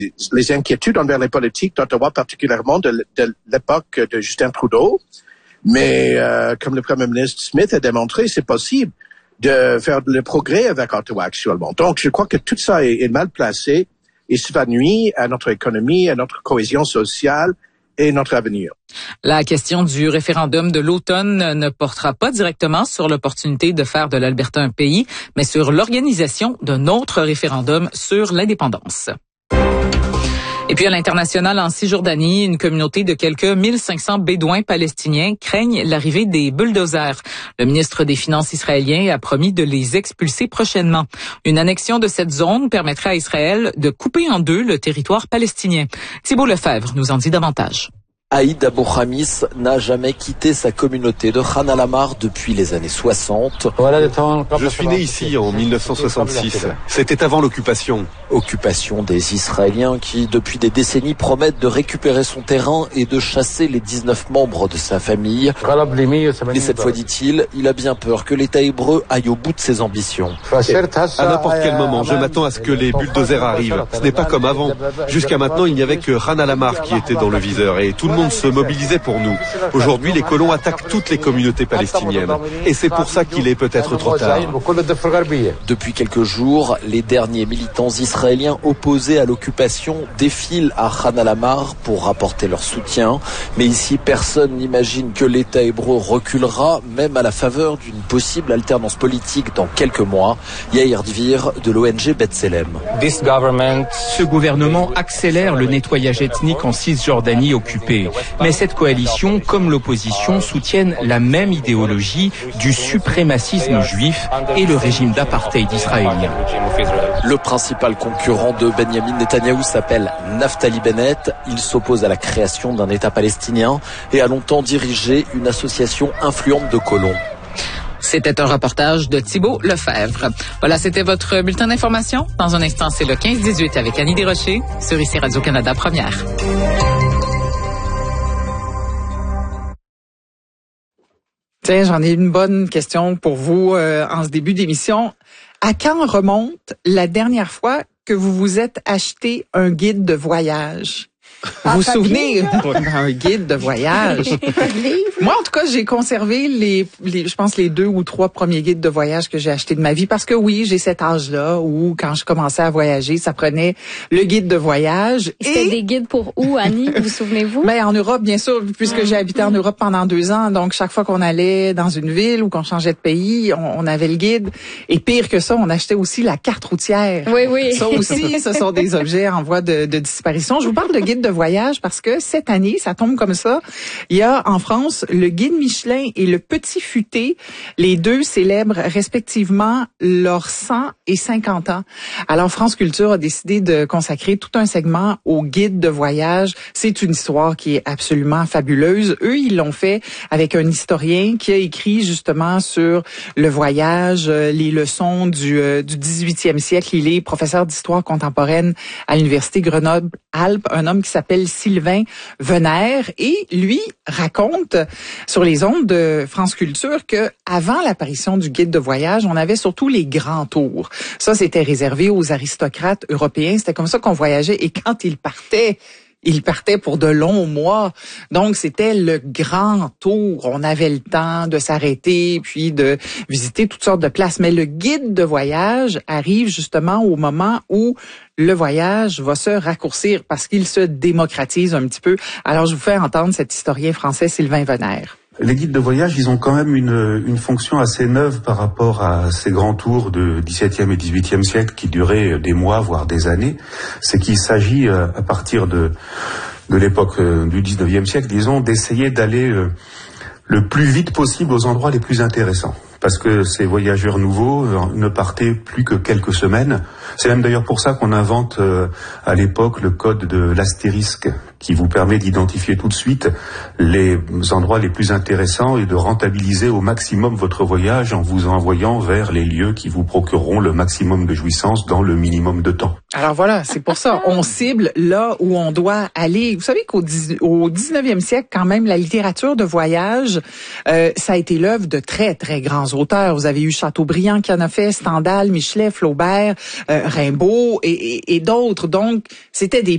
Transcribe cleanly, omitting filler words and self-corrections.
les inquiétudes envers les politiques d'Ottawa, particulièrement de l'époque de Justin Trudeau. Mais comme le Premier ministre Smith a démontré, c'est possible de faire le progrès avec Ottawa actuellement. Donc, je crois que tout ça est mal placé et ça va nuire à notre économie, à notre cohésion sociale et notre avenir. La question du référendum de l'automne ne portera pas directement sur l'opportunité de faire de l'Alberta un pays, mais sur l'organisation d'un autre référendum sur l'indépendance. Et puis à l'international, en Cisjordanie, une communauté de quelques 1500 bédouins palestiniens craignent l'arrivée des bulldozers. Le ministre des Finances israélien a promis de les expulser prochainement. Une annexion de cette zone permettrait à Israël de couper en deux le territoire palestinien. Thibault Lefebvre nous en dit davantage. Aïd Abou Khamis n'a jamais quitté sa communauté de Khan al-Ahmar depuis les années 60. Je suis né ici en 1966. C'était avant l'occupation. Occupation des Israéliens qui, depuis des décennies, promettent de récupérer son terrain et de chasser les 19 membres de sa famille. Mais cette fois, dit-il, il a bien peur que l'État hébreu aille au bout de ses ambitions. À n'importe quel moment, je m'attends à ce que les bulldozers arrivent. Ce n'est pas comme avant. Jusqu'à maintenant, il n'y avait que Khan al-Ahmar qui était dans le viseur et tout le monde se mobilisait pour nous. Aujourd'hui, les colons attaquent toutes les communautés palestiniennes. Et c'est pour ça qu'il est peut-être trop tard. Depuis quelques jours, les derniers militants israéliens opposés à l'occupation défilent à Khan al-Ahmar pour rapporter leur soutien. Mais ici, personne n'imagine que l'État hébreu reculera, même à la faveur d'une possible alternance politique dans quelques mois. Yair Dvir de l'ONG B'Tselem. Ce gouvernement accélère le nettoyage ethnique en Cisjordanie occupée. Mais cette coalition, comme l'opposition, soutiennent la même idéologie du suprémacisme juif et le régime d'apartheid israélien. Le principal concurrent de Benjamin Netanyahou s'appelle Naftali Bennett. Il s'oppose à la création d'un État palestinien et a longtemps dirigé une association influente de colons. C'était un reportage de Thibault Lefebvre. Voilà, c'était votre bulletin d'information. Dans un instant, c'est le 15-18 avec Annie Desrochers sur ici Radio-Canada Première. Tiens, j'en ai une bonne question pour vous en ce début d'émission. À quand remonte la dernière fois que vous vous êtes acheté un guide de voyage? Vous vous souvenez d'un guide de voyage? Moi, en tout cas, j'ai conservé je pense, les 2 ou 3 premiers guides de voyage que j'ai achetés de ma vie parce que oui, j'ai cet âge-là où, quand je commençais à voyager, ça prenait le guide de voyage. C'était des guides pour où, Annie? Vous souvenez-vous? Ben, en Europe, bien sûr, puisque j'ai habité en Europe pendant 2 ans. Donc, chaque fois qu'on allait dans une ville ou qu'on changeait de pays, on avait le guide. Et pire que ça, on achetait aussi la carte routière. Oui. Ça aussi, ce sont des objets en voie de disparition. Je vous parle de guide de voyage parce que cette année, ça tombe comme ça. Il y a en France le guide Michelin et le Petit Futé. Les deux célèbrent respectivement leurs 100 et 50 ans. Alors France Culture a décidé de consacrer tout un segment au guide de voyage. C'est une histoire qui est absolument fabuleuse. Eux, ils l'ont fait avec un historien qui a écrit justement sur le voyage, les leçons du 18e siècle. Il est professeur d'histoire contemporaine à l'Université Grenoble-Alpes, un homme qui s'appelle Sylvain Venère, et lui raconte sur les ondes de France Culture que avant l'apparition du guide de voyage, on avait surtout les grands tours. Ça, c'était réservé aux aristocrates européens. C'était comme ça qu'on voyageait. Et quand ils partaient pour de longs mois. Donc, c'était le grand tour. On avait le temps de s'arrêter, puis de visiter toutes sortes de places. Mais le guide de voyage arrive justement au moment où le voyage va se raccourcir parce qu'il se démocratise un petit peu. Alors, je vous fais entendre cet historien français Sylvain Venère. Les guides de voyage, ils ont quand même une fonction assez neuve par rapport à ces grands tours de XVIIe et XVIIIe siècle qui duraient des mois, voire des années. C'est qu'il s'agit, à partir de l'époque du XIXe siècle, disons, d'essayer d'aller le plus vite possible aux endroits les plus intéressants. Parce que ces voyageurs nouveaux ne partaient plus que quelques semaines. C'est même d'ailleurs pour ça qu'on invente à l'époque le code de l'astérisque, qui vous permet d'identifier tout de suite les endroits les plus intéressants et de rentabiliser au maximum votre voyage en vous envoyant vers les lieux qui vous procureront le maximum de jouissance dans le minimum de temps. Alors voilà, c'est pour ça, on cible là où on doit aller. Vous savez qu'au 19e siècle, quand même, la littérature de voyage, ça a été l'œuvre de très, très grands auteurs. Vous avez eu Chateaubriand qui en a fait, Stendhal, Michelet, Flaubert, Rimbaud et d'autres. Donc, c'était des